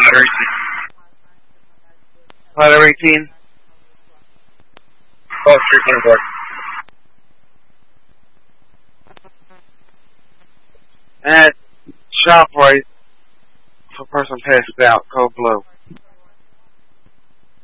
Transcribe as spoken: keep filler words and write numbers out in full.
Ladder eighteen. Oh, three twenty-four. At ShopRite, for person passed out, code blue.